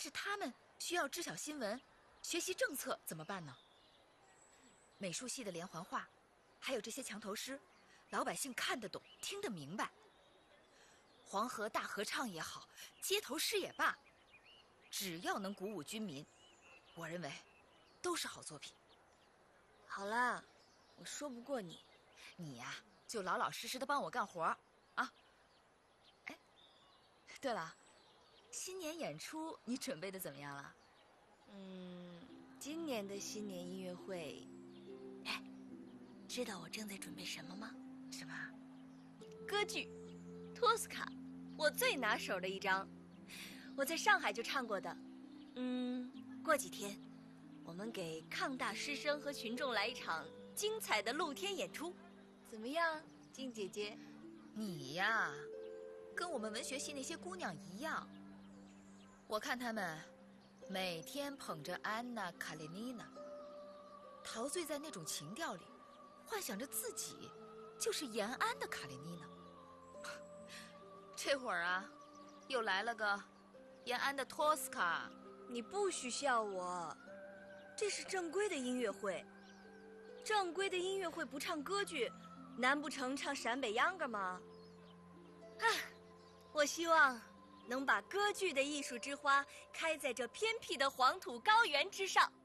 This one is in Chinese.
是他们需要知晓新闻，学习政策怎么办呢？美术系的连环画，还有这些墙头诗，老百姓看得懂，听得明白。黄河大合唱也好，街头诗也罢，只要能鼓舞军民，我认为都是好作品。 好啦，我说不过你， 你呀，就老老实实的帮我干活啊。哎，对了，新年演出你准备的怎么样了？ 今年的新年音乐会，哎，知道我正在准备什么吗？ 什么？ 歌剧《托斯卡》，我最拿手的一张，我在上海就唱过的。过几天，我们给抗大师生和群众来一场精彩的露天演出，怎么样，静姐姐？ 你呀，跟我们文学系那些姑娘一样，我看她们每天捧着安娜·卡列尼娜，陶醉在那种情调里，幻想着自己就是延安的卡列尼娜。这会儿啊，又来了个延安的托斯卡。 你不许笑我，这是正规的音乐会。正规的音乐会不唱歌剧，难不成唱陕北秧歌吗？我希望能把歌剧的艺术之花开在这偏僻的黄土高原之上。